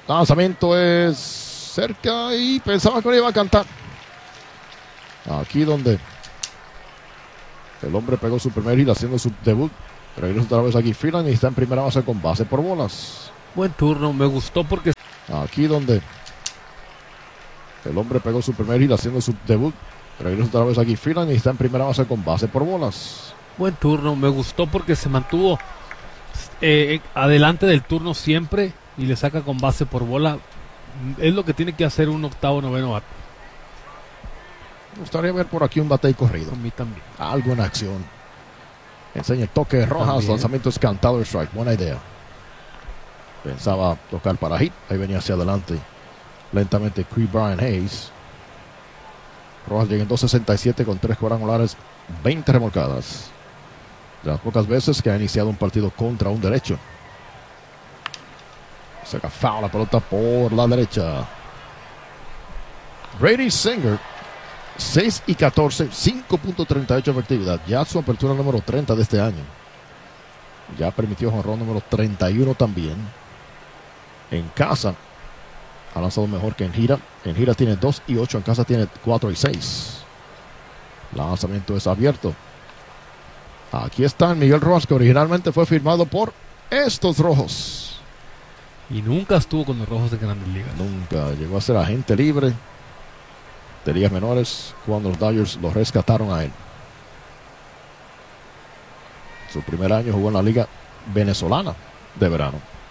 Lanzamiento es cerca y pensaba que no iba a cantar. Aquí donde el hombre pegó su primer hit haciendo su debut. Regresa otra vez aquí Freeland y está en primera base con base por bolas. Buen turno, me gustó porque Aquí donde el hombre pegó su primer hit haciendo su debut. Regresa otra vez aquí Freeland y está en primera base con base por bolas. buen turno, me gustó porque se mantuvo adelante del turno siempre y le saca con base por bola. Es lo que tiene que hacer un octavo, noveno bate. Me gustaría ver por aquí un bate y corrido. A mí también. Algo en acción. Enseña el toque de Rojas. También. Lanzamiento es cantado de strike. Buena idea. Pensaba tocar para hit. Ahí venía hacia adelante. Lentamente Brian Hayes. Rojas llega en 2.67 con 3 cuadrangulares, 20 remolcadas. De las pocas veces que ha iniciado un partido contra un derecho. Saca foul la pelota por la derecha. Brady Singer, 6 y 14, 5.38 efectividad. Ya su apertura número 30 de este año. Ya permitió jonrón número 31 también. En casa ha lanzado mejor que en gira. En gira tiene 2 y 8, en casa tiene 4 y 6. Lanzamiento es abierto. Aquí está Miguel Rojas, que originalmente fue firmado por estos Rojos. Y nunca estuvo con los Rojos de Grandes Ligas. Nunca llegó a ser agente libre de ligas menores cuando los Dodgers lo rescataron a él. Su primer año jugó en la liga venezolana de verano.